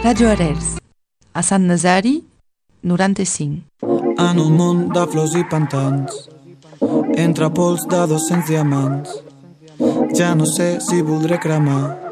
Ràdio Arels, a Sant Nazari, 95. En un món de flors i pantans, entre pols de 200 diamants, ja no sé si voldré cremar